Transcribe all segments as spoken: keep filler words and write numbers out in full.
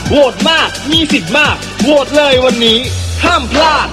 โหวตมากมีสิทธิ์มากโหวตเลยวันนี้ห้ามพลาด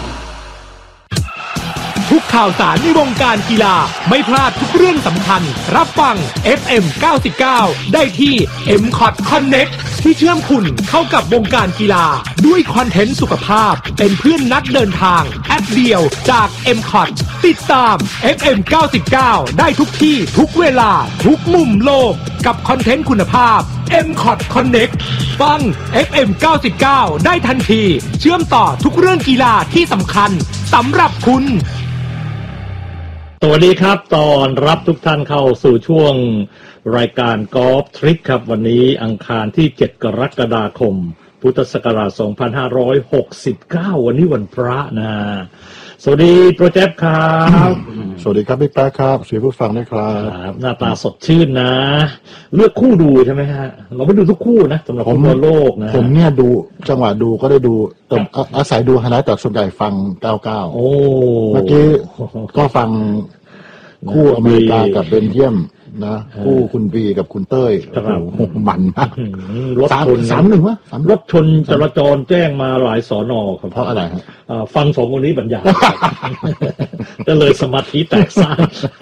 ทุกข่าวสารในวงการกีฬาไม่พลาดทุกเรื่องสำคัญรับฟัง เอฟ เอ็ม เก้าสิบเก้า ได้ที่ เอ็ม คอท Connect ที่เชื่อมคุณเข้ากับวงการกีฬาด้วยคอนเทนต์สุขภาพเป็นเพื่อนนักเดินทางแอปเดียวจาก เอ็ม คอท ติดตาม เอฟ เอ็ม เก้าสิบเก้า ได้ทุกที่ทุกเวลาทุกมุมโลกกับคอนเทนต์คุณภาพ เอ็ม คอท Connect ฟัง เอฟ เอ็ม เก้าสิบเก้า ได้ทันทีเชื่อมต่อทุกเรื่องกีฬาที่สำคัญสำหรับคุณสวัสดีครับตอนรับทุกท่านเข้าสู่ช่วงรายการกอล์ฟทริคครับวันนี้อังคารที่เจ็ดกรกฎาคมพุทธศักราชสองพันห้าร้อยหกสิบเก้าวันนี้วันพระนะสวัสดีโปรเจกต์ครับสวัสดีครับพี่แป๊ะครับสวัสดีผู้ฟังด้วยครับหน้าตาสดชื่นนะเลือกคู่ดูใช่ไหมฮะเราไม่ดูทุกคู่นะสำหรับฟุตบอลโลกนะผมเนี่ยดูจังหวะดูก็ได้ดูแต่อาศัยดูไฮไลท์แต่ส่วนใหญ่ฟังเก้าเก้าโอ้เมื่อกี้ก็ฟังคู่อเมริกากับเบลเยียมนะคู่คุณบีกับคุณเต้ยโอ้โหมันมากรถชนสามหนึ่งวะรถชนจราจรแจ้งมาหลายสอนอครับเพราะอะไรฮะฟังสองคนนี้บรรยายก็เลยสมาธิแตกซ่าน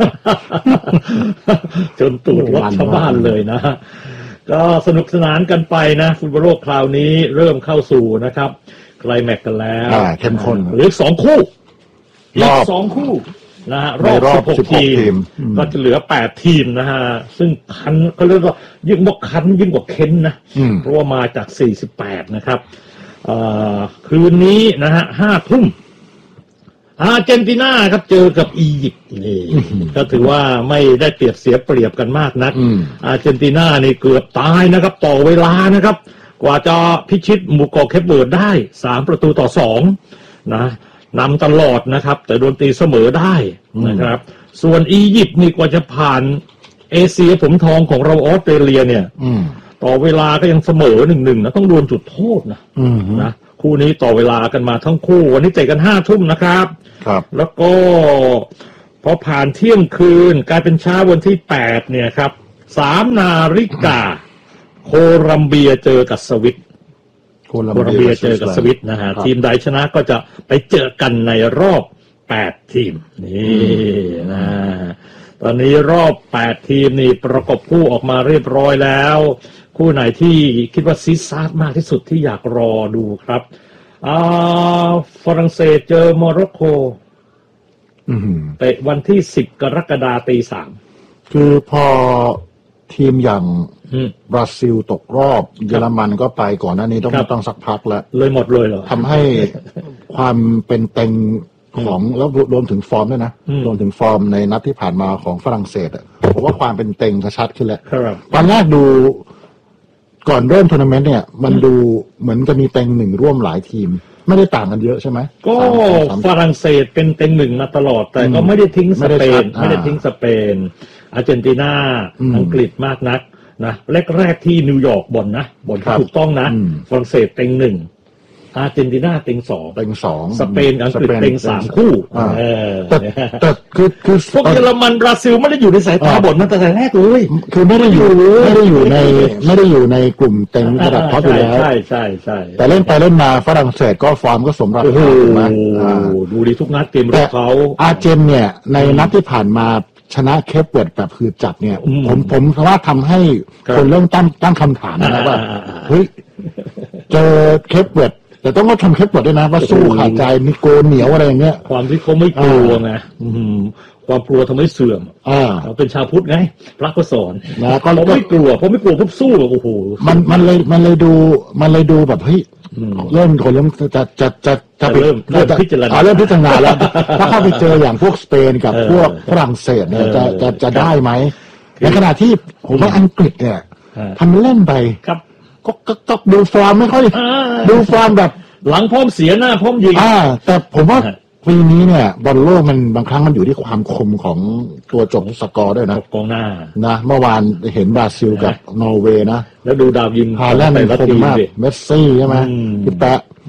จนตูดรถชาวบ้านเลยนะก็สนุกสนานกันไปนะฟุตบอลโลกคราวนี้เริ่มเข้าสู่นะครับไคลแม็กซ์กันแล้วเข้มข้นเหลือสองคู่รอบสองคู่นะฮะรอบสิบหกทีมก็จะเหลือแปดทีมนะฮะซึ่งคันเขาเรียกว่ายิ่งกว่าคันยิ่งกว่าเค้นนะเพราะว่ามาจากสี่สิบแปดนะครับคืนนี้นะฮะห้าทุ่มอาร์เจนตินาครับเจอกับอียิปต์นี่ก็ถือว่าไม่ได้เปรียบเสียเปรียบกันมากนักอาร์เจนตินานี่เกือบตายนะครับต่อเวลานะครับกว่าจะพิชิตหมู่เกาะเคปเวิร์ดได้สามประตูต่อสองนะนำตลอดนะครับแต่โดนตีเสมอได้นะครับส่วนอียิปต์นี่กว่าจะผ่านเอเชียผมทองของเราออสเตรเลียเนี่ยต่อเวลาก็ยังเสมอหนึ่งหนึ่งนะต้องโดนจุดโทษนะนะคู่นี้ต่อเวลากันมาทั้งคู่วันนี้เตะกันห้าทุ่มนะครับครับแล้วก็พอผ่านเที่ยงคืนกลายเป็นเช้าวันที่แปดเนี่ยครับสามนาฬิกาโคลัมเบียเจอกับสวิตโคลัมเบียเจอกับสวิตนะฮะทีมใดชนะก็จะไปเจอกันในรอบแปดทีมนี่นะตอนนี้รอบแปดทีมนี่ประกบคู่ออกมาเรียบร้อยแล้วคู่ไหนที่คิดว่าซีซาร์มากที่สุดที่อยากรอดูครับอ่าฝรั่งเศสเจอโมร็อกโกเตะวันที่สิบกรกฎาคมตีสามคือพอทีมอย่างบราซิลตกรอบเยอรมันก็ไปก่อนหน้านี้ต้องต้องสักพักแล้วเลยหมดเลยเหรอทำให้ความเป็นเต็งของแล้วรวมถึงฟอร์มด้วยนะรวมถึงฟอร์มในนัดที่ผ่านมาของฝรั่งเศสอ่ะผมว่าความเป็นเต็งชัดขึ้นแล้วตอนแรกดูก่อนเริ่มทัวร์นาเมนต์เนี่ยมันดูเหมือนจะมีเต็งหนึ่งร่วมหลายทีมไม่ได้ต่างกันเยอะใช่ไหมก็ฝรั่งเศสเป็นเต็งหนึ่งมาตลอดแต่ก็ไม่ได้ทิ้งสเปนไม่ได้ทิ้งสเปนอาร์เจนตินาอังกฤษมากนักนะแรกๆที่นิวยอร์กบอลนะบอลถูกต้องนะฝรั่งเศสเต็งหนึ่งอาร์เจนตินาเต็งสองเต็งสองสเปนอังกฤษเต็งสามคู่แต่แต่คือคือพวกเยอรมันบราซิลไม่ได้อยู่ในสายตาบอลมาตั้งแต่แรกเลยคือไม่ได้อยู่ไม่ได้อยู่ในไม่ได้อยู่ในกลุ่มเต็งระดับท็อปอยู่แล้วใช่ใช่ใช่แต่เล่นไปเล่นมาฝรั่งเศสก็ฟอร์มก็สมราคาถูกไหมดูดีทุกนัดเกมของเขาอาร์เจนเนี่ยในนัดที่ผ่านมาชนะเคปเวิร์ดแบบคือจัดเนี่ยผมผมว่าทำให้คนเริ่มตั้งตั้งคำถามนะว่าเฮ้ยเจอเคปเวิร์ดแต่ต้องก็ทำเคปเวิร์ดด้วยนะว่าสู้ขาดใจมีโกนเหนียวอะไรอย่างเงี้ยความที่เขาไม่กลัวไงความกลัวทำให้เสื่อมเราเป็นชาวพุทธไงพระก็สอนนะก็ไม่กลัวเพราะไม่กลัวปุ๊บสู้โอ้โหมันมันเลยมันเลยดูมันเลยดูแบบเฮ้ยเริ่มคนเริ่มจะจะจะจะเริ่มเริ่มพิจารณาเริ่มพิจารณาแล้วถ้าเข้าไปเจออย่างพวกสเปนกับพวกฝรั่งเศสเนี่ยจะจะจะได้ไหมในขณะที่ผมว่าอังกฤษเนี่ยทำเล่นไปครับก็ก็ดูฟอร์มไม่ค่อยดูฟอร์มแบบหลังพร้อมเสียหน้าพร้อมยิงอ่าแต่ผมว่าปีนี้เนี่ยบอลโลกมันบางครั้งมันอยู่ที่ความคมของตัวจบสกอร์ด้วยนะกองหน้านะเมื่อวานเห็นบราซิลกับนอร์เวย์นะแล้วดูดาวยิงฮาแลนด์คมมากเมสซี่ใช่ไหมพี่แปะ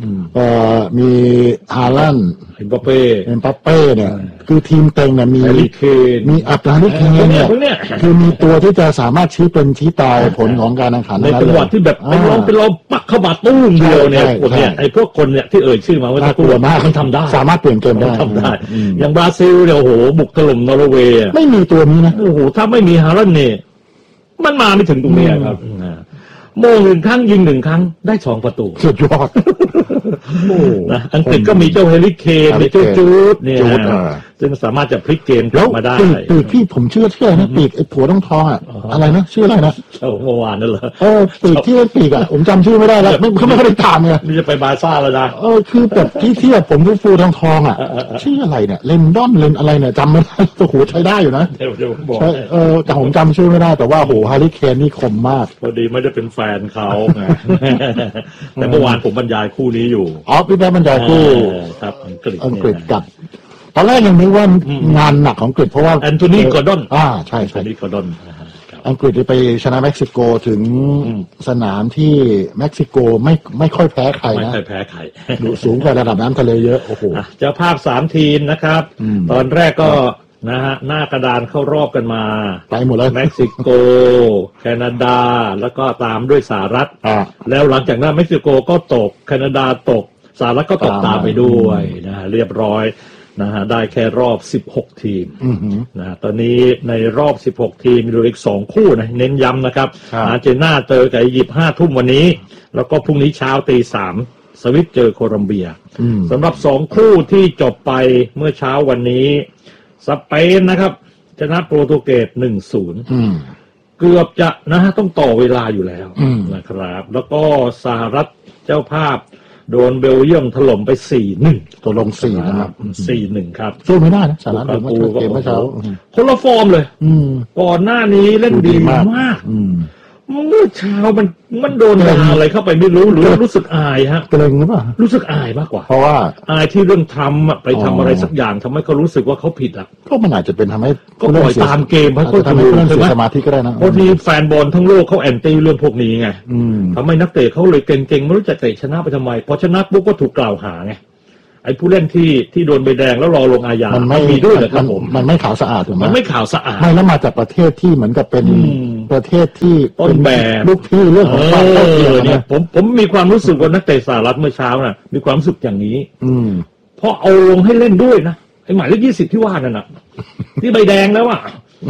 เอ่อมีฮาลันด์เอ็มบัปเป้เอ็มบัปเป้เนี่ยคือทีมเต็งเนี่ยมีมีอับราฮิมเนี่ยคือมีตัวที่จะสามารถชี้เป็นชี้ตายผลของการแข่งขันในจังหวะที่แบบเป็นล้อมเป็นล้อมปักเข้ามาตุ้มเดียวเนี่ยคนเนี่ยไอ้พวกคนเนี่ยที่เอ่ยชื่อมาว่าน่ากลัวมากมันทำได้สามารถเปลี่ยนเกมได้ทำได้อย่างบราซิลเนี่ยโอ้โหบุกถล่มนอร์เวย์ไม่มีตัวนี้นะโอ้โหถ้าไม่มีฮาลันด์เนี่ยมันมาไม่ถึงตรงนี้ครับโมงหนึ่งครั้งยิงหนึ่งครั้งได้สองประตูสุดยอดนะอังกฤษก็มีเจ้าเฮลิเคนมีเจ้าจูดเนี่ยซึ่งสามารถจะพลิกเกมกลับมาได้ปีกพี่ผมเชื่อเชื่อนะปีกไอ้ผัวต้องทองอ่ะอะไรนะชื่ออะไรนะเมื่อวานนั่นเหรอเออปีกที่เป็นปีกอ่ะผมจำชื่อไม่ได้แล้วไม่เขาไม่ได้ตามไงนี่จะไปบาซ่าแล้วนะเออคือแบบที่เทียบผมฟูฟูทองทองอ่ะชื่ออะไรเนี่ยเลนดอนเลนอะไรเนี่ยจำไม่ได้ตัวหูใช้ได้อยู่นะใช่เออแต่ผมจำชื่อไม่ได้แต่ว่าโหฮาริเคนนี่คมมากพอดีไม่ได้เป็นแฟนเขาไงแต่เมื่อวานผมบรรยายคู่นี้อยู่อ๋อพี่แป๊บบรรยายคู่ครับอังกฤษอังกฤษกับตอนแรกยังนึกว่างานหนักของอังกฤษเพราะว่าแอนโทนีกอร์ดอนอ่าใช่ใช่แอนโทนีกอร์ดอนอังกฤษไปชนะเม็กซิโกถึงสนามที่เม็กซิโกไม่ไม่ค่อยแพ้ใครนะไม่ค่อยแพ้ใครดูสูงกว่าระดับน้ำทะเลเยอะโอ้โหเจ้าภาพสามทีมนะครับตอนแรกก็นะฮะหน้ากระดานเข้ารอบกันมาไปหมดเลยเม็กซิโกแคนาดาแล้วก็ตามด้วยสหรัฐแล้วหลังจากนั้นเม็กซิโกก็ตกแคนาดาตกสหรัฐก็ตกตามไปด้วยนะเรียบร้อยนะฮะได้แค่รอบสิบหกทีมนะตอนนี้ในรอบสิบหกทีมมีเหลืออีกสองคู่นะเน้นย้ำนะครับอาร์เจนตินาเจอกับอียิปต์ห้าทุ่มวันนี้แล้วก็พรุ่งนี้เช้าตีสามสวิตเจอโคลัมเบียสำหรับสองคู่ที่จบไปเมื่อเช้าวันนี้สเปนนะครับชนะโปรตุเกส หนึ่งศูนย์ เกือบจะนะฮะต้องต่อเวลาอยู่แล้วนะครับแล้วก็สหรัฐเจ้าภาพโดนเบลเยียมถล่มไป สี่หนึ่งตัวลงสี่นะครับสี่หนึ่ง ครับสู้ไม่ได้นะสหรัฐเกมเมื่อเช้าคนละฟอร์มเลยก่อนหน้านี้เล่นดีมากเมื่อเช้ามันมันโดนด่าอะไรเข้าไปไม่รู้หรือรู้สึกอายฮะเกรงหรือเปล่ารู้สึกอายมากกว่าเพราะว่าอายที่เรื่องทำไปทำอะไรสักอย่างทำให้เขารู้สึกว่าเขาผิดอ่ะก็มันอาจจะเป็นทำให้ก็ปล่อยตามเกมให้เขาทำให้เรื่องเสียสมาธิก็ได้นะเพราะที่แฟนบอลทั้งโลกเขาแอนตี้เรื่องพวกนี้ไงทำให้นักเตะเขาเลยเก่งๆไม่รู้จะเตะชนะไปทำไมพอชนะปุ๊บก็ถูกกล่าวหาไงไอ้ผู้เล่นที่ที่โดนใบแดงแล้วรอลงอาญามันไม่มีด้วยเหรอครับผมมันไม่ขาวสะอาดถูกไหมมันไม่ขาวสะอาดไม่แล้วมาจากประเทศที่เหมือนกับเป็นประเทศที่ต้นแบบลูกพี่เรื่องของความเท่าเทียมเนี่ยผมผมมีความรู้สึกว่านักเตะสหรัฐเมื่อเช้าน่ะมีความรู้สึกอย่างนี้อืมเพราะเอาลงให้เล่นด้วยนะไอ้หมายเลขยี่สิบที่ว่านั่นน่ะที่ใบแดงแล้วอ่ะ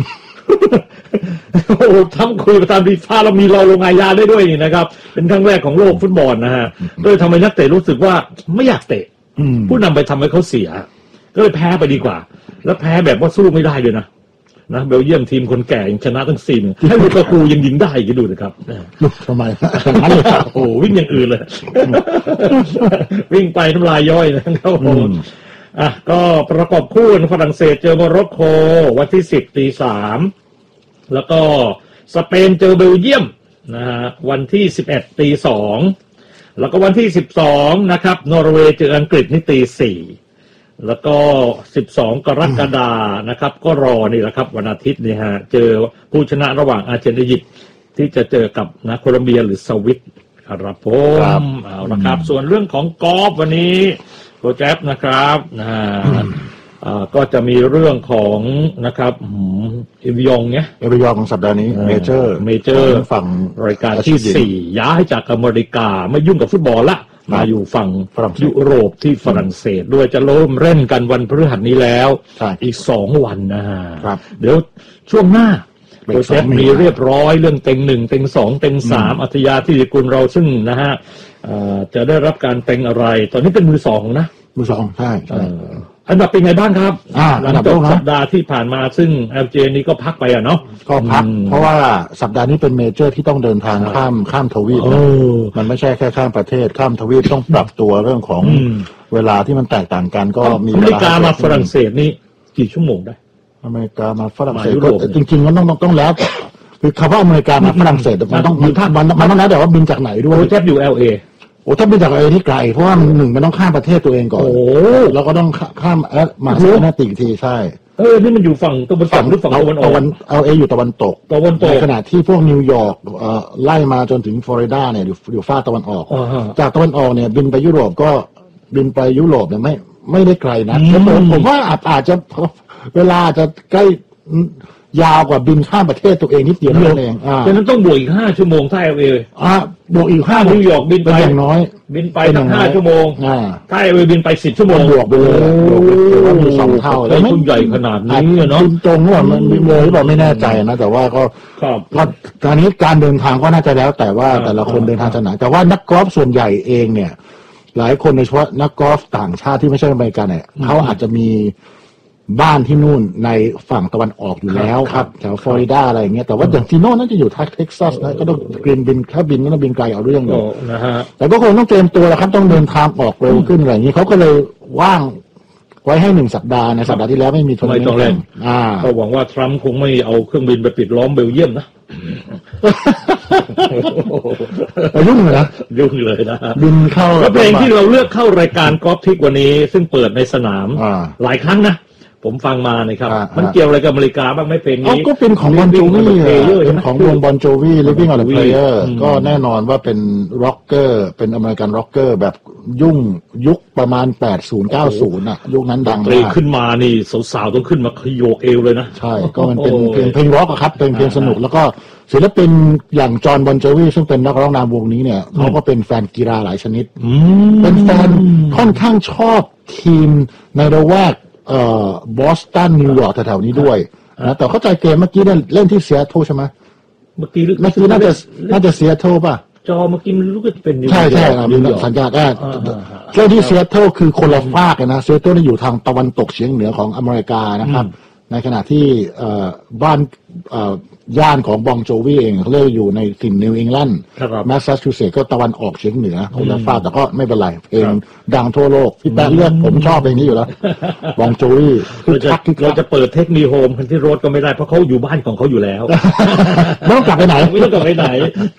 โอ้ทำคุยประธานฟีฟ่าเรามีรอลงอาญาได้ด้วยนี่นะครับเป็นครั้งแรกของโลกฟุตบอลนะฮะโดยทำให้นักเตะรู้สึกว่าไม่อยากเตะผู้นำไปทำให้เขาเสียก็เลยแพ้ไปดีกว่าแล้วแพ้แบบว่าสู้ไม่ได้เลยนะนะเบลเยียมทีมคนแก่ยังชนะทั้งสี่ให้ลูกากูยังยิงได้ก็ดูนะครับทำไมโอ้วิ่งอย่างอื่นเลยวิ่งไปน้ำลายย่อยนะครับอ่ะก็ประกอบคู่ฝรั่งเศสเจอโมร็อกโกวันที่สิบตีสามแล้วก็สเปนเจอเบลเยียมนะฮะวันที่สิบเอ็ดตีสองแล้วก็วันที่สิบสองนะครับนอร์เวย์เจออังกฤษนี่ตีสี่แล้วก็สิบสองกรกฎาคมนะครับก็รอนี่แหละครับวันอาทิตย์นี่ฮะเจอผู้ชนะระหว่างอาร์เจนตินาที่จะเจอกับนะโคลัมเบียหรือสวิตครับผมเอาละครับส่วนเรื่องของกอล์ฟวันนี้โปรแจบนะครับนะฮะก็จะมีเรื่องของนะครับเอวิยองเนี่ยเอวิยองของสัปดาห์นี้เมเจอร์เมเจอร์ฝั่งรายการที่สี่ย้ายจากอเมริกาไม่ยุ่งกับฟุตบอลละมาอยู่ฝั่งยุโรปที่ฝรั่งเศสด้วยจะเริ่มเล่นกันวันพฤหัสนี้แล้วอีกสองวันนะฮะเดี๋ยวช่วงหน้าโปรเซสมีเรียบร้อยเรื่องเต็งหนึ่งเต็งสองเต็งสามอัธยาที่กุลเราซึ่งนะฮะจะได้รับการเต็งอะไรตอนนี้เป็นมือสองนะมือสองใช่อันดับเป็นไงบ้างครับหลังจบสัปดาห์ที่ผ่านมาซึ่ง แอล เจ นี้ก็พักไปอ่ะเนาะก็พักเพราะว่าสัปดาห์นี้เป็นเมเจอร์ที่ต้องเดินทางข้ามข้ามทวีปนะมันไม่ใช่แค่ข้ามประเทศข้ามทวีปต้องปรับตัวเรื่องของเวลาที่มันแตกต่างกันก็มีอเมริกามาฝรั่งเศสนี่กี่ชั่วโมงได้อเมริกามาฝรั่งเศสก็จริงๆมันต้องต้องแล้วคือคำว่าอเมริกามาฝรั่งเศสมันต้องมันมันต้องแล้วแต่ว่าบินจากไหนด้วยแทบอยู่ แอล เอโอ้ถ้าเป็นจากเอที่ไกลเพราะว่าหนึ่งมันต้องข้ามประเทศตัวเองก่อนแล้วก็ต้องข้ามแอตมาสนาติอีกทีใช่เออนี่มันอยู่ฝั่งตะวันตกหรือฝั่งตะวันออกเอล เออยู่ตะวันตกตะวันตกในขณะที่พวกนิวยอร์กเอ่อไล่มาจนถึงฟลอริดาเนี่ยอยู่อยู่ฝ้าตะวันออกจากตะวันออกเนี่ยบินไปยุโรปก็บินไปยุโรปเนี่ยไม่ไม่ได้ไกลนะผมผมว่าอาจอาจจะเวลาจะใกล้ยาวกว่าบินข้ามประเทศตัวเองนิดเดียวนั่นเองอ่าฉะนั้นต้องบวกอีกห้าชั่วโมงถ้า เอล เออ่าบวกอีกห้านิวยอร์กบินไปอย่างน้อยบินไปตั้งห้าชั่วโมงอ่าถ้า เอล เอ บินไปสิบชั่วโมงบวกไปเลยบวกไปสองเท่าแล้วไม่ใหญ่ขนาดนี้เนาะตรงว่ามันมีเลยหรือเปล่าไม่แน่ใจนะแต่ว่าก็ก็ตอนนี้การเดินทางก็น่าจะแล้วแต่ว่าแต่ละคนเดินทางจะไหนแต่ว่านักกอล์ฟส่วนใหญ่เองเนี่ยหลายคนโดยเฉพาะนักกอล์ฟต่างชาติที่ไม่ใช่อเมริกันเนี่ยเขาอาจจะมีบ้านที่นู่นในฝั่งตะวันออกอยู่แล้วครับแถวฟลอริดาอะไรอย่างเงี้ยแต่ว่าอย่างที่โน่นน่าจะอยู่ทักเท็กซัสนะก็ต้องบินบินถ้าบินก็ต้องบินไกลเอาเรื่องอยู่นะฮะแต่ก็คงต้องเตรียมตัวแล้วครับต้องเดินทางออกเร็วขึ้นอะไรอย่างนี้เขาก็เลยว่างไว้ให้หนึ่งสัปดาห์ในสัปดาห์ที่แล้วไม่มีทัวร์นาเมนต์เล่นก็หวังว่าทรัมป์คงไม่เอาเครื่องบินไปปิดล้อมเบลเยียมนะยุ่งเลยนะยุ่งเลยนะบินเข้าแล้วเพลงที่เราเลือกเข้ารายการกอล์ฟทิกวันนี้ซึ่งเปิดในสนามหลายครั้งนะผมฟังมาเนี่ยครับมันเกี่ยวอะไรกับอเมริกาบ้างไม่เป็นนี้ก็เป็นของบอนโจวี่เป็นของวงบอนโจวี่ Living on the Prayer ก็แน่นอนว่าเป็นร็อกเกอร์เป็นอเมริกันร็อกเกอร์แบบยุ่งยุคประมาณแปดสิบ เก้าสิบน่ะยุคนั้นดังมากขึ้นมานี่สาวๆต้องขึ้นมาขยโยกเอวเลยนะใช่ก็มันเป็นเพลงเพลงร็อกครับเป็นเพลงสนุกแล้วก็ศิลปินอย่างจอห์นบอนโจวีซึ่งเป็นนักร้องนำวงนี้เนี่ยเขาก็เป็นแฟนกีฬาหลายชนิดเป็นแฟนค่อนข้างชอบทีมในระแวกเอ่อบอสตันนิวยอร์กแถวๆนี้ด้วยนะแต่เข้าใจเกมเมื่อกี้เนี่ยเล่นที่ซีแอตเทิลใช่ไหมเมื่อกี้เมื่อกี้น่าจะน่าจะซีแอตเทิลป่ะจอเมื่อกี้มันรู้ว่าเป็นใช่ใช่สัญญาณแอดเล่นที่ซีแอตเทิลคือคนละฝากกันนะซีแอตเทิลนี่อยู่ทางตะวันตกเฉียงเหนือของอเมริกานะครับในขณะที่บ้านย่านของบองโจวีเองเขาเรียกอยู่ในถิ่นนิวอิงแลนด์แมสซาชูเซตส์ก็ตะวันออกเฉียงเหนือคนละฝากแต่ก็ไม่เป็นไรเพลงดังทั่วโลกพี่แป๊ะเลือกผมชอบเพลงนี้อยู่แล้วบองโจวีเราจะเราจะเปิดเทคนิคโฮมคันที่รถก็ไม่ได้เพราะเขาอยู่บ้านของเขาอยู่แล้วไม่ต้องกลับไปไหนไม่ต้องกลับไปไหน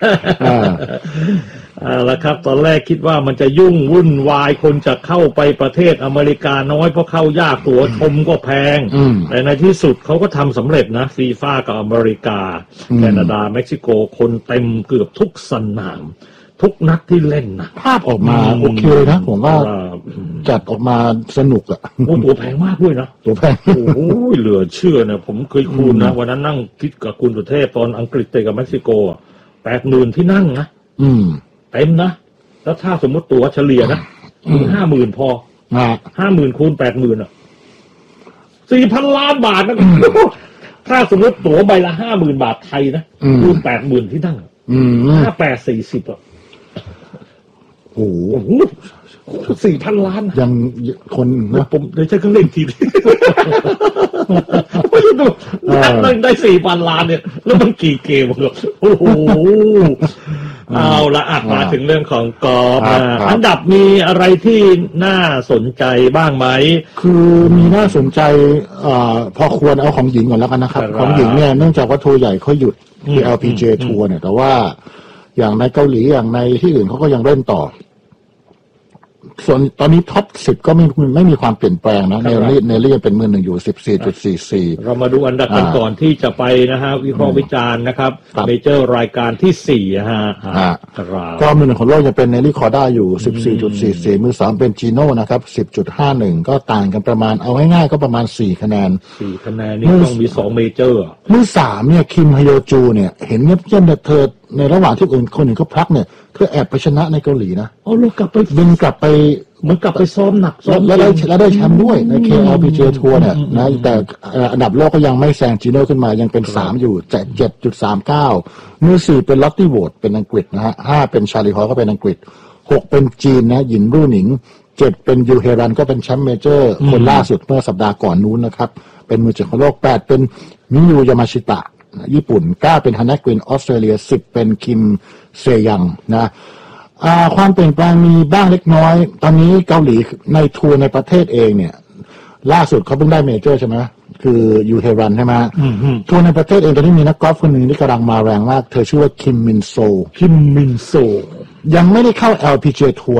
อ่าแล้วครับตอนแรกคิดว่ามันจะยุ่งวุ่นวายคนจะเข้าไปประเทศอเมริกาน้อยเพราะเข้ายากตั๋วชมก็แพงแต่ในที่สุดเขาก็ทำสำเร็จนะฟีฟ่ากับอเมริกาแคนาดาเม็กซิโกคนเต็มเกือบทุกสนามทุกนัดที่เล่นนะภาพออกมาโอเคเลยนะผมว่าจัดออกมาสนุกอ่ะโอ้ตัวแพงมากด้วยนะตัวแพงโอ้ยเหลือเชื่อนะผมเคยคูณนะวันนั้นนั่งคิดกับคุณสุเทพตอนอังกฤษเตะกับเม็กซิโกแปดหมื่นที่นั่งนะอืมเต็มนะแล้วถ้าสมมติตั๋วเฉลี่ยนะห้าหมื่นพอห้าหมื่นคูณแปดหมื่นอ่ะสี่พันล้านบาทนะถ้าสมมติตั๋วใบละห้าหมื่นบาทไทยนะคูณแปดหมื่นที่นั่งห้าแปดสี่สิบอ่ะโอ้โหสี่พันล้านยังคนนะผมได้ใช้เครื่องเล่นทีไม่ดูนั่งได้สี่พันล้านเนี่ยแล้วมันกี่เกมเหรอโอ้โหเอาละอ่ะมาถึงเรื่องของกอล์ฟอันดับมีอะไรที่น่าสนใจบ้างไหมคือมีน่าสนใจอ่าพอควรเอาของหญิงก่อนแล้วกันนะครับของหญิงเนี่ยเนื่องจากว่าทัวร์ใหญ่เขาหยุดที่ แอล พี จี เอ ทัวร์เนี่ยแต่ว่าอย่างในเกาหลีอย่างในที่อื่นเขาก็ยังเล่นต่อส่วนตอนนี้ท็อปสิบก็ไม่ไม่มีความเปลี่ยนแปลงนะเนลลี่เนลลี่ยังเป็นมือหนึ่งอยู่ สิบสี่จุดสี่สี่เรามาดูอันดับกันก่อนที่จะไปนะฮะวิเคราะห์วิจารณ์นะครับเมเจอร์รายการที่สี่ฮะก็มือหนึ่งของโลกยังเป็นเนลลี่คอร์ด้าอยู่ สิบสี่จุดสี่สี่ มือสามเป็นจีโน่นะครับ สิบจุดห้าหนึ่ง ก็ต่างกันประมาณเอาง่ายๆก็ประมาณสี่คะแนนสี่คะแนนนี่ต้องมีสองเมเจอร์มือสามเนี่ยคิมฮยโยจูเนี่ยเห็นเงียบๆแต่เธอในระหว่างที่อื่นคนอื่นเขาพักเนี่ยเธอแอบไปชนะในเกาหลีนะเอาเรากลับไปบินกลับไปมันกลับไปซ้อมหนักซ้อมแล้วได้แล้วได้แชมป์ด้วยใน เค แอล พี จี เอ ทัวร์เนี่ยนะแต่อันดับโลกก็ยังไม่แซงจีโน่ขึ้นมายังเป็นสามอยู่ เจ็ดจุดสามเก้า มือสี่เป็นลอตตี้โวดเป็นอังกฤษนะฮะห้าเป็นชาลีฮอลก็เป็นอังกฤษหกเป็นจีนนะหยินรู่หนิงเจ็ดเป็นยูเฮรันก็เป็นแชมป์เมเจอร์คนล่าสุดเมื่อสัปดาห์ก่อนนู้นนะครับเป็นมือเจ็ดของโลกแปดเป็นมิยูยามาชิตะญี่ปุ่นเก้าเป็นฮานะกวินออสเตรเลียสิบเป็นคิมเซยังนะความเปลี่ยนแปลงมีบ้างเล็กน้อยตอนนี้เกาหลีในทัวร์ในประเทศเองเนี่ยล่าสุดเขาเพิ่งได้เมเจอร์ใช่ไหมคือยูเฮรันใช่ไหมทัวร์ในประเทศเองตอนนี้มีนักกอล์ฟคนหนึ่งที่กำลังมาแรงมากเธอชื่อว่าคิมมินโซคิมมินโซยังไม่ได้เข้า แอล พี จี เอ ทัวร์นะ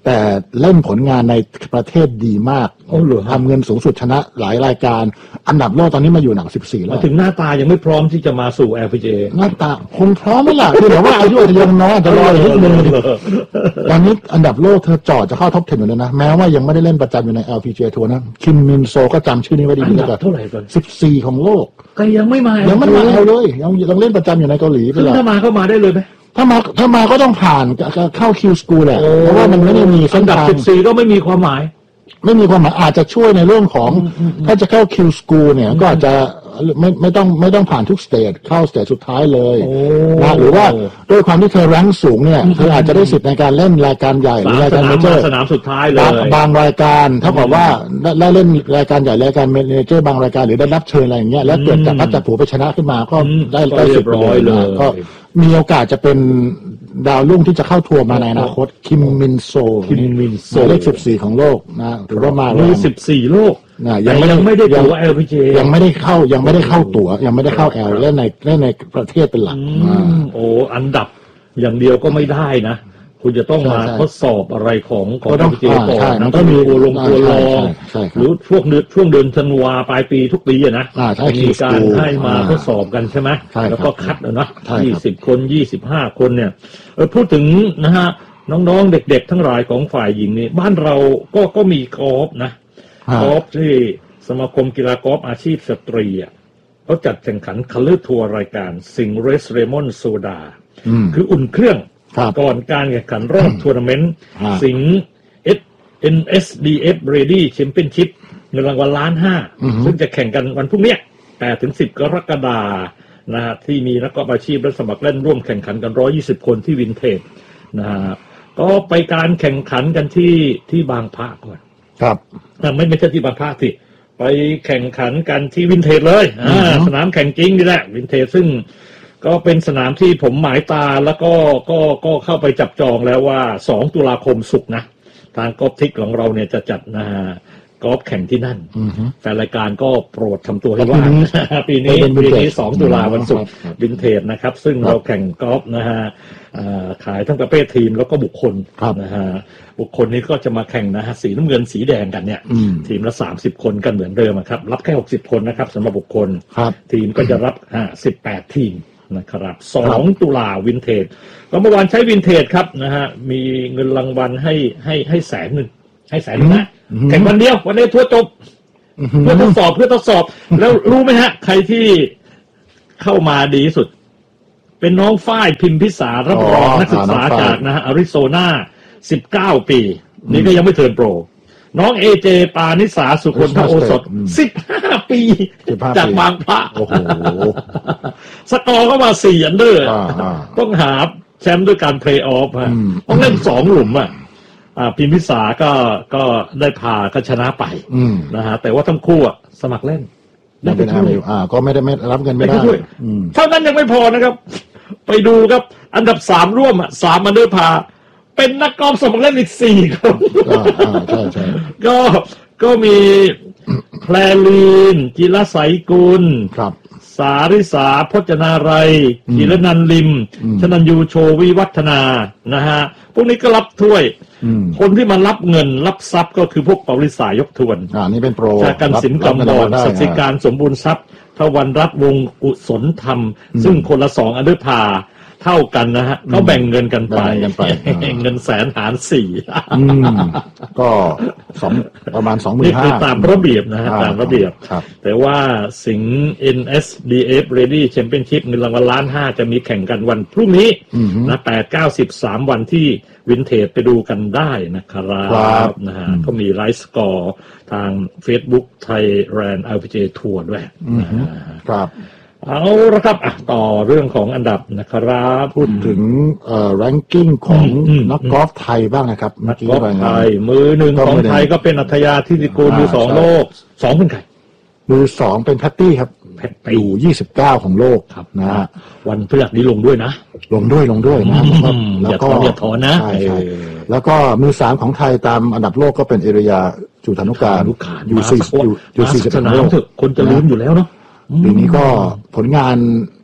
แต่เล่นผลงานในประเทศดีมากทำเงินสูงสุดชนะหลายรายการอันดับโลกตอนนี้มาอยู่หนังสิบสี่แล้วถึงหน้าตายังไม่พร้อมที่จะมาสู่ แอล พี จี เอหน้าตาคงพร้อมไม่ล่ะคือแต่ว่าอายุอาจจะยังน้อยจะรออีกนิดนึงตอนนี้อันดับโลกเธอจ่อจะเข้าท็อปสิบอยู่แล้วนะแม้ว่ายังไม่ได้เล่นประจำอยู่ใน แอล พี จี เอ ทัวร์นะคิมมินโซก็จำชื่อนี้ไว้ดีๆแล้วกันเท่าไหร่ก่อนสิบสี่ของโลกแต่ยังไม่มายังไม่มาเอาเลยยังยังเล่นประจำอยู่ในเกาหลีไปแล้วถ้ามาก็มาได้เลยไหมถ้ามาถ้ามาก็ต้องผ่านเข้าคิวสกูลแหละเพราะว่ามันไม่ได้มีอันดับสิบสี่ก็ไม่มีความหมายไม่มีความหมายอาจจะช่วยในเรื่องของถ้าจะเข้าคิวสกูลเนี่ยก็อาจจะไม่ไม่ต้องไม่ต้องผ่านทุกสเตจเข้าสเตจสุดท้ายเลยนะหรือว่าด้วยความที่เธอแรงสูงเนี่ยเธออาจจะได้สิทธิ์ในการเล่นรายการใหญ่หรือรายการเมเจอร์สนามสุดท้ายเลยบางรายการถ้าบอกว่าได้เล่นรายการใหญ่รายการเมเจอร์บางรายการหรือได้รับเชิญอะไรอย่างเงี้ยแล้วเกิดจากพัดจับผูไปชนะขึ้นมาก็ได้ได้สิทธิ์ร้อยเลยก็มีโอกาสจะเป็นดาวรุ่งที่จะเข้าทัวร์มาในอนาคตคิมมินโซคิมมินโซเลขสิบสี่ของโลกนะถือว่ามามีสิบสี่โลกนะยังไม่ยังไม่ได้ตั๋ว แอล พี จี เอยังไม่ได้เข้ายังไม่ได้เข้าตั๋วยังไม่ได้เข้า L เล่นในเล่นในประเทศเป็นหลักโอ้อันดับอย่างเดียวก็ไม่ได้นะคุณจะต้องมาทดสอบอะไรของของ แอล พี จี เอ ก่อนนะต้องมีตัวลงตัวรองหรือช่วงเดือนช่วงเดือนธันวาปลายปีทุกปีอะนะมีการให้มาทดสอบกันใช่ไหมแล้วก็คัดเอานะยี่สิบคนยี่สิบห้าคนเนี่ยพูดถึงนะฮะน้องๆเด็กๆทั้งหลายของฝ่ายหญิงนี่บ้านเราก็ก็มีกอล์ฟนะกอล์ฟที่สมาคมกีฬากอล์ฟอาชีพสตรีอ่ะเขาจัดแข่งขันคัลเลอร์ทัวร์รายการสิงห์เรสเรมอนโซดาคืออุ่นเครื่องก่อนการแข่งขันรอบทัวร์นาเมนต์สิงห์ เอ็น เอส ดี เอฟ Ready Championship เงินรางวัลล้านห้าซึ่งจะแข่งกันวันพรุ่งนี้แปดถึงสิบกรกฎาคมนะฮะที่มีนักกอล์ฟอาชีพและสมัครเล่นร่วมแข่งขันกันหนึ่งร้อยยี่สิบคนที่วินเทจนะฮะก็ไปการแข่งขันกันที่ที่บางพระก่อนครับไม่ไม่ใช่ที่บางพระสิไปแข่งขันกันที่วินเทจเลยอ่าสนามแข่งจริงนี่แหละวินเทจซึ่งก็เป็นสนามที่ผมหมายตาแล้วก็ก็ก็เข้าไปจับจองแล้วว่าสองตุลาคมศุกร์นะทางกอล์ฟทิกของเราเนี่ยจะจัดนะกอล์ฟแข่งที่นั่นแฟนรายการก็โปรดทำตัวให้ว่างปีนี้ปีนี้สองตุลาวันศุกร์วินเทจนะครับซึ่งเราแข่งกอล์ฟนะฮะขายทั้งประเภททีมแล้วก็บุคคลนะฮะบุคคลนี้ก็จะมาแข่งนะฮะสีน้ำเงินสีแดงกันเนี่ยทีมละสามสิบคนกันเหมือนเดิมครับรับแค่หกสิบคนนะครับสำหรับบุคคลทีมก็จะรับอ่าสิบแปดทีมนะครับสองตุลาวินเทจแล้วเมื่อวานใช้วินเทจครับนะฮะมีเงินรางวัลให้ให้ให้แสนหนึ่งให้แสนนึงนะแข่งวันเดียววันนี้ทัวร์จบเพื่อทดสอบเพื่อทดสอบแล้วรู้ไหมฮะใครที่เข้ามาดีที่สุดเป็นน้องฝ้ายพิมพิสารรับรองนักศึกษาจากนะฮะอาริโซนาสิบเก้าปีนี่ก็ยังไม่เทิร์นโปรน้องเอเจปานิสาสุคนทโอสถสิบห้าปีจากบางพระโอ้โหสกอร์ก็มาสี่อันเดอร์ต้องหาแชมป์ด้วยการเพลย์ออฟฮะต้องเล่นสองหลุมอ่ะพิมพิสาก็ก็ได้พาก็ชนะไปนะฮะแต่ว่าทั้งคู่สมัครเล่นได้เป็นอาร์อ่าก็ไม่ได้ไม่รับเงินไม่ได้เท่านั้นยังไม่พอนะครับไปดูครับอันดับสามร่วมอ่ะสามอันเดอร์พาเป็นนักกอล์ฟสมัครเล่นอีกสี่คนก็ก็มีแพรลีนจิรไสกุลสาริสาพจนารัยจิรนันท์ลิมชนัญญูโชวิวัฒนานะฮะพวกนี้ก็รับถ้วยคนที่มารับเงินรับทรัพย์ก็คือพวกปริสายกทวนอ่านี่เป็นโปรจากกันสินกำบอนสัสิการสมบูรณ์ทรัพย์ทวันรัตน์วงกุศลธรรมซึ่งคนละสองอันเดอร์พาเท่ากันนะฮะเขาแบ่งเงินกันไปเงินแสนหารสี่ก็สองประมาณสองหมื่นห้านี่คือตามระเบียบนะฮะตามระเบียบแต่ว่าสิงห์ เอ็น เอส ดี เอฟ Ready Championship เงินรางวัลล้านห้าจะมีแข่งกันวันพรุ่งนี้นะแปดเก้าสิบสามวันที่วินเทจไปดูกันได้นะครับนะฮะก็มีไลฟ์สกอร์ทาง Facebook Thailand แอล พี จี เอ Tour ด้วยครับเอาละครับต่อเรื่องของอันดับนะครับพูดถึงเอ่อ ranking ของนักกอล์ฟไทยบ้างนะครับนักกอล์ฟไทยมือหนึ่งของไทยก็เป็นอัธยาธิติกูลมือสองโลกสองเป็นใครมือสองเป็นแพตตี้ครับอยู่ยี่สิบเก้าของโลกครับนะฮะวันพฤหัสนี้ลงด้วยนะลงด้วยลงด้วยนะแล้วก็อย่าถอนนะใช่แล้วก็มือสามของไทยตามอันดับโลกก็เป็นเอริยาจุฑานุการอยู่สี่อยู่สี่สิบเอ็ดโลกคนจะลุ้นอยู่แล้วเนาะปีนี้ก็ผลงาน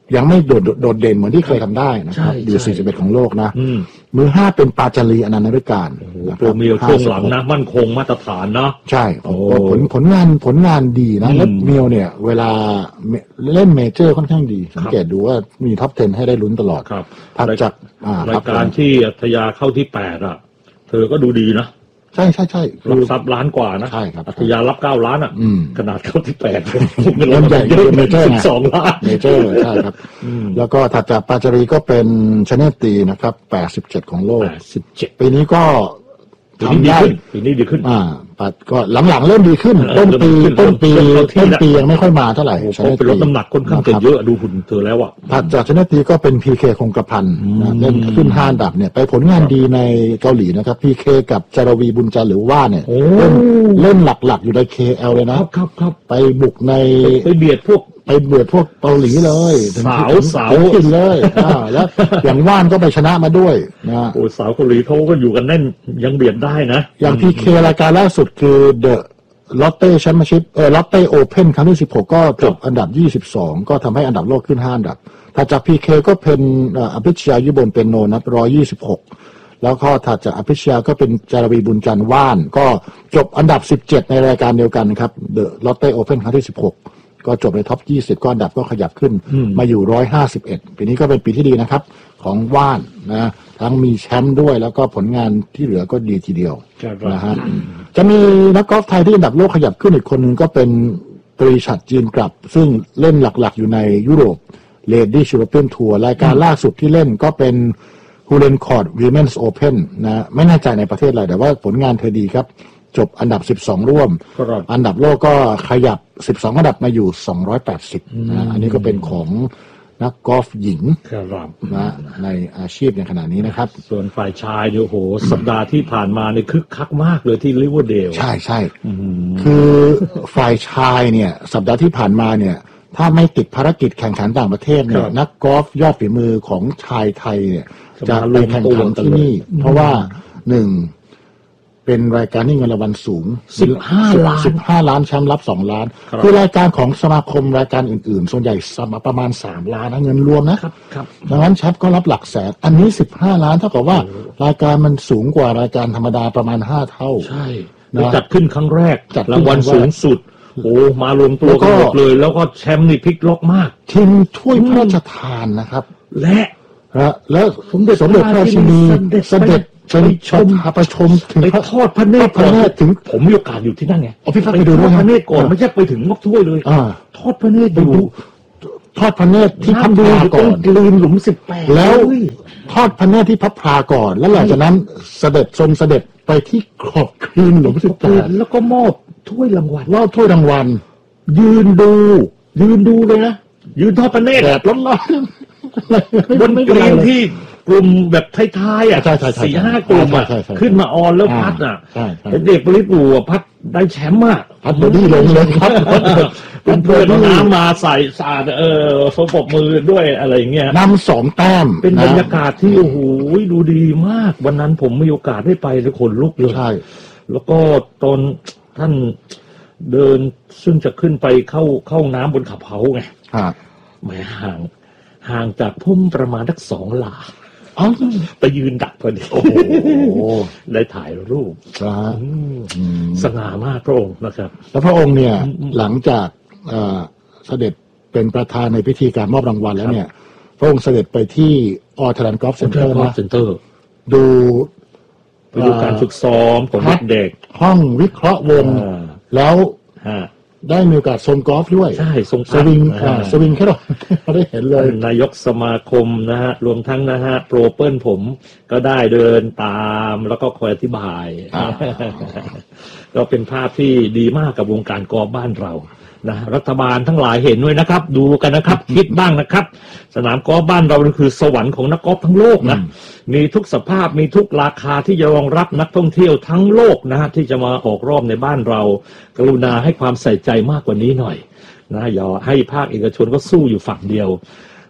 ยังไม่โดดโดดเด่นเหมือนที่เคยทำได้นะครับอยู่สี่สิบเอ็ดของโลกนะมือห้าเป็นปาจารีอนันต์ฤการโปรเมียช่วงหลังนะมั่นคงมาตรฐานเนาะใช่ผลผลงานผลงานดีนะแล้วเมียวเนี่ยเวลาเล่นเมเจอร์ค่อนข้างดีสังเกตดูว่ามีท็อปสิบให้ได้ลุ้นตลอดถัดจากรายการที่อัธยาเข้าที่แปดอ่ะเธอก็ดูดีนะใช่ใช่ใช่รับทรัพย์ล้านกว่านะใช่ครับอัธยารับเก้าล้านอ่ะขนาดเข้าที่แปดเงินใหญ่เยอะเมเจอร์สองล้านเมเจอร์ใช่ครับแล้วก็ถัดจากปาจารีก็เป็นชาเนตตีนะครับแปดสิบเจ็ดของโลกแปดสิบเจ็ดปีนี้ก็ทำได้ปีนี้ดีขึ้นอ่าปัดก็หลังๆเริ่มดีขึ้นต้นปีต้นปีต้นปียังไม่ค่อยมาเท่าไหร่ชาเนตตีลดน้ำหนักค่อนข้างเยอะดูหุ่นเธอแล้วอ่ะถัดจากชาเนตตีก็เป็นพีเคคงกระพันเล่นขึ้นห้าอันดับเนี่ยไปผลงานดีในเกาหลีนะครับพีเคกับจารวีบุญจันทร์หรือว่าเนี่ยเล่นเล่นหลักๆอยู่ใน เค แอล เลยนะครับครับไปบุกในไปเบียดพวกไปเบียดพวกเกาหลีเลยสาวสาวกินเลยแล้วอย่างว่านก็ไปชนะมาด้วยนะโอ้สาวเกาหลีเขาก็อยู่กันแน่นยังเบียดได้นะอย่างพีเครายการล่าสุดคือเดอะลอตเต้แชมเปี้ยนชิพเออลอตเต้โอเพ่นครั้งที่สิบหกก็จบอันดับยี่สิบสองก็ทำให้อันดับโลกขึ้นห้าอันดับถัดจาก พี เค ก็เป็นอภิชยายุบลเป็นโนนับหนึ่งร้อยยี่สิบหกแล้วก็ถัดจากอภิชยาก็เป็นจารวีบุญจันทร์ว่านก็จบอันดับสิบเจ็ดในรายการเดียวกันครับเดอะลอตเต้โอเพ่นครั้งที่สิบหกก็จบในท็อปยี่สิบก็อันดับก็ขยับขึ้นมาอยู่หนึ่งร้อยห้าสิบเอ็ดปีนี้ก็เป็นปีที่ดีนะครับของว่านนะทั้งมีแชมป์ด้วยแล้วก็ผลงานที่เหลือก็ดีทีเดียวนะฮะจะมีนักกอล์ฟไทยที่อันดับโลกขยับขึ้นอีกคนนึงก็เป็นปรีชัดจีนกลับซึ่งเล่นหลักๆอยู่ในยุโรปเลดี้ชูโรเปียนทัวร์รายการล่าสุดที่เล่นก็เป็นฮูเลนคอร์ดวีแมนส์โอเพ่นนะไม่แน่ใจในประเทศอะไรแต่ว่าผลงานเธอดีครับจบอันดับสิบสองร่วมอันดับโลกก็ขยับสิบสองอันดับมาอยู่สองร้อยแปดสิบนะอันนี้ก็เป็นของนักกอล์ฟหญิงนะในอาชีพในขณะนี้นะครับส่วนฝ่ายชายเนี่ยโหสัปดาห์ที่ผ่านมาเนี่ยคึกคักมากเลยที่ริเวอร์เดลใช่ใช่คือฝ่ายชายเนี่ยสัปดาห์ที่ผ่านมาเนี่ยถ้าไม่ติดภารกิจแข่งขันต่างประเทศเนี่ยนักกอล์ฟยอดฝีมือของชายไทยเนี่ยจะไปแข่งขันที่นี่เพราะว่าหนึ่งเป็นรายการที่เงินรางวัลสูงสิบห้าล้านสิบห้าล้านแชมป์รับสองล้านคือรายการของสมาคมรายการอื่นๆส่วนใหญ่ประมาณสามล้านนะเงินรวมนะครับครับดังนั้นแชมป์ก็รับหลักแสนอันนี้สิบห้าล้านเท่ากับว่ารายการมันสูงกว่ารายการธรรมดาประมาณห้าเท่าใช่นะจัดขึ้นครั้งแรกจัดรางวัลสูงสุดโอ้มารวมตัวกันหมดเลยแล้วก็แชมป์นี่พลิกล็อกมากทีมถ้วยพระราชทานนะครับและแล้วสมเด็จสมเด็จพระราชินีเสด็จไปชมไปชมถึงไปทอดพระเนตรก่อนถึงผมมีโอกาสอยู่ที่นั่นไงอ๋อพี่ไปดูทอดพระเนตรก่อนไม่ใช่ไปถึงมกถ้วยเลยทอดพระเนตรดูทอดพระเนตรที่พับพลาก่อนลืมหลุมสิบแปดแล้วทอดพระเนตรที่พับพลาก่อนแล้วหลังจากนั้นเสด็จทรงเสด็จไปที่ขอบคลีนหลุมสิบแปดแล้วก็มอบถ้วยรางวัลมอบถ้วยรางวัลยืนดูยืนดูเลยนะยืนทอดพระเนตรแดดร้อนๆบนกรีนที่กลุ่มแบบท้ายๆอ่ะสี่ห้ากลุ่มอ่ะขึ้นมาออนแล้วพัดอ่ะเด็กบริบูพัดได้แชมป์อ่ะพัดบอดี้ลงเลยครับเป็นเพื่อนน้ำมาใส่สาดเออสมปบมือด้วยอะไรเงี้ยนำสองแต้มเป็นบรรยากาศที่โอ้โหดูดีมากวันนั้นผมมีโอกาสได้ไปแล้วขนลุกเลยใช่แล้วก็ตอนท่านเดินซึ่งจะขึ้นไปเข้าเข้าน้ำบนขับเฮาไงแหมห่างห่างจากพุ่มประมาณสักสองหลาไปยืนดักพอดีโอ้โหได้ถ่ายรูปสง่ามากพระองค์นะครับแล้วพระองค์เนี่ยหลังจากเสด็จเป็นประธานในพิธีการมอบรางวัลแล้วเนี่ยพระองค์เสด็จไปที่ออร์แลนด์กอล์ฟเซ็นเตอร์นะดูไปดูการฝึกซ้อมของเด็กห้องวิเคราะห์วงแล้วได้มีโอกาสชมกอล์ฟด้วยใช่ทรงสวิงสวิงแค่เราได้เห็นเลยนายกสมาคมนะฮะรวมทั้งนะฮะโปรเปิลผมก็ได้เดินตามแล้วก็คอยอธิบายก็เป็นภาพที่ดีมากกับวงการกอล์ฟบ้านเรานะรัฐบาลทั้งหลายเห็นด้วยนะครับดูกันนะครับคิดบ้างนะครับสนามกอล์ฟบ้านเราคือสวรรค์ของนักกอล์ฟทั้งโลกนะมีทุกสภาพมีทุกราคาที่จะรองรับนักท่องเที่ยวทั้งโลกนะฮะที่จะมาออกรอบในบ้านเรากรุณาให้ความใส่ใจมากกว่านี้หน่อยนะอย่าให้ภาคเอกชนก็สู้อยู่ฝั่งเดียวต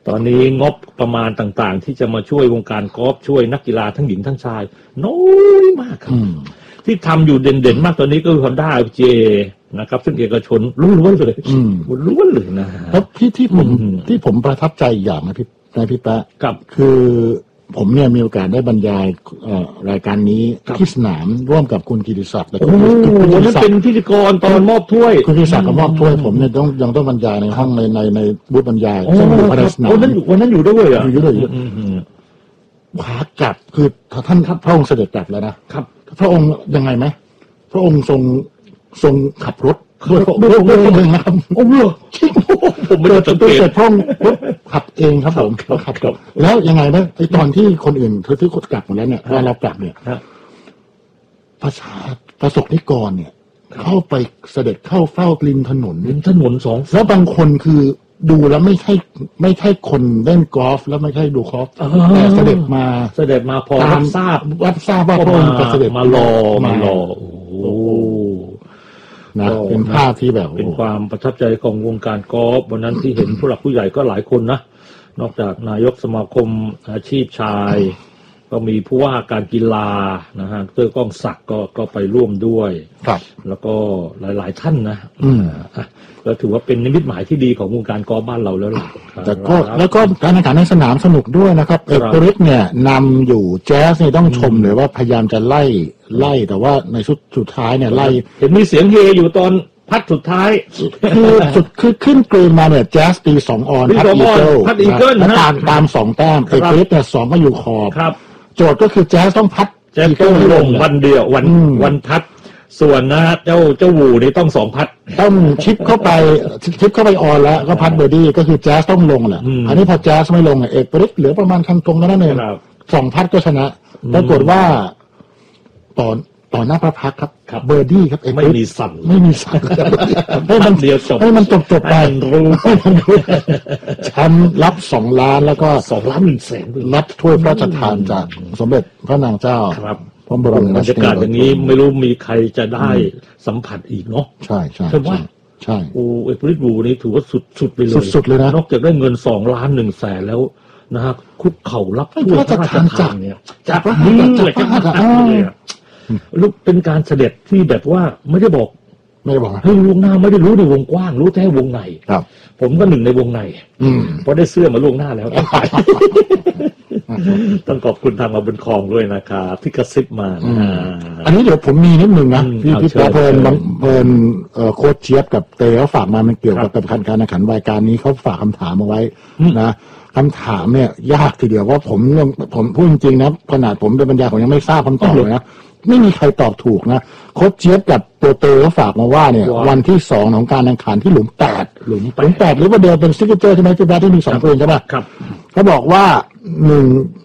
ตอนนี้งบประมาณต่างๆที่จะมาช่วยวงการกอล์ฟช่วยนักกีฬาทั้งหญิงทั้งชายน้อยมากครับที่ทำอยู่เด่นๆมากตอนนี้ก็คือ Honda เอ จี เอ นะครับซึ่งเอกชนล้วนๆเลยล้วนเลยนะแล้วที่ที่ผมที่ผมประทับใจอย่างนะพี่นายพี่แป๊ะครับคือผมเนี่ยมีโอกาสได้บรรยายรายการนี้ที่สนามร่วมกับคุณกิติศักดิ์และคุณกิติศักดิ์เป็นพิธีกรตอนมอบถ้วยคุณกิติศักดิ์ก็มอบถ้วยผมเนี่ยต้องยังต้องบรรยายในห้องในในในบูธบรรยายซึ่งอยู่ภายในสนามวันนั้นอยู่วันนั้นอยู่ด้วยเหรออยู่ด้วยขากลับคือท่านพระองค์เสด็จกลับแล้วนะครับพระองค์ยังไงไหมพระองค์ทรงทรงขับรถด้วยด้วยด้วยตัวเองนะครับโอ้โหผมไม่ได้สังเกตพระองค์ขับเองครับผมขับครับแล้วยังไงนะไอตอนที่คนอื่นเธอที่คนกลับหมดแล้วเนี่ยว่าเรากลับเนี่ยประชาประสบนิกรเนี่ยเข้าไปเสด็จเข้าเฝ้าริมถนนริมถนนสองแล้วบางคนคือดูแล้วไม่ใช่ไม่ใช่คนเล่นกอล์ฟแล้วไม่ใช่ดูกอล์ฟแต่เสด็จมาเสด็จมาพอรับทราบรับทราบว่าพระองค์จะเสด็จมารอมารอโอ้นะเป็นภาพที่แบบเป็นความประทับใจของวงการกอล์ฟวันนั้นที่เห็นผู้หลักผู้ใหญ่ก็หลายคนนะนอกจากนายกสมาคมอาชีพชายก็มีผู้ว่าการกีฬานะฮะเตอร์ก้องศักดิ์ก็ก็ไปร่วมด้วยครับแล้วก็หลายๆท่านนะอืมก็ถือว่าเป็นนิมิตหมายที่ดีของวงการกอล์ฟบ้านเราแล้วล่ะแต่ก็แล้วก็การแข่งขันในสนามสนุกด้วยนะครับเอกปริศเนี่ยนำอยู่แจ๊สเนี่ยต้องชมเลยว่าพยายามจะไล่ไล่แต่ว่าในชุดสุดท้ายเนี่ยไล่เห็นมีเสียงเฮอยู่ตอนพัดสุดท้ายคือสุดคือขึ้นกรีนมาเนี่ยแจ๊สตีสองออนพัดอีเกิลพัดอีเกิลนะตามตามสองแต้มเอกปริศเนี่ยสองก็อยู่ขอบโจทย์ก็คือแจ๊สต้องพัดแจ๊สต้องลงวันเดียววันวันพัดส่วนนะเจ้าเจ้าวูนี่ต้องสองพัดต้องชิปเข้าไปชิปเข้าไปออนแล้วก็พัดเบอร์ดี้ก็คือแจ๊สต้องลงแหละอันนี้พอแจ๊สไม่ลงเอกปริศเหลือประมาณคันตรงนั้นเองสองพัดก็ชนะปรากฏว่าต่อต่อหน้าพระพักครับเบอร์ดี้ครับไม่มีสั่นไม่มีสั่นให้มันเดียวจบให้มันจบจบไปรู้ให้มันรู้แชมป์รับสองล้านแล้วก็สองล้านหนึ่งแสนรับถ้วยพระราชทานจากสมเด็จพระนางเจ้าครับพระบรมราชินีบรรยากาศอย่างนี้ไม่รู้มีใครจะได้สัมผัสอีกเนาะใช่ใช่ใช่ว่าใช่โอ้เอกปริศวูนี่ถือว่าสุดสุดไปเลยสุดเลยนะนอกจากได้เงินสองล้านหนึ่งแสนแล้วนะฮะคุกเข่ารับถ้วยพระราชทานเนี่ยจากพระมือเลยจากลูกเป็นการเสด็จที่แบบว่าไม่ได้บอกไม่ได้บอกให้ล่วงหน้าไม่ได้รู้ในวงกว้างรู้แค่วงในครับผมก็หนึ่งในวงในเพราะได้เสื้อมาล่วงหน้าแล้วต้องไปต้องขอบคุณทางมาบุญครองด้วยนะครับที่กระซิบมาอันนี้เดี๋ยวผมมีนิดนึงนะพี่พี่เพลินเพลินโค้ชเชียบกับเต๋อฝากมามันเกี่ยวกับการการแข่งขันรายการนี้เขาฝากคำถามเอาไว้นะคำถามเนี่ยยากทีเดียวว่าผมผมพูดจริงๆนะขนาดผมเป็นบรรยายผมยังไม่ทราบคำตอบเลยนะไม่มีใครตอบถูกนะโค้ชเจี๊ยบกับตัวเตอร์เขาฝากมาว่าเนี่ยวันที่สองของการแข่งขันที่หลุมแปดหลุมแปดหรือว่าเดิมเป็นซิกเนเจอร์ใช่ไหมที่แบทที่มีสองปืนใช่ป่ะครับเขาบอกว่าหนึ่ง